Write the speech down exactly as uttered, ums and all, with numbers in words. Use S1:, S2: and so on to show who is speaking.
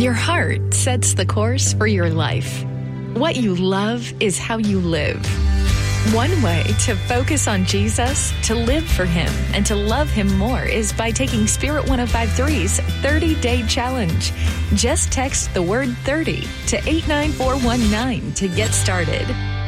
S1: Your heart sets the course for your life. What you love is how you live. One way to focus on Jesus, to live for Him, and to love Him more is by taking Spirit one oh five point three's thirty-day challenge. Just text the word thirty to eight nine four one nine to get started.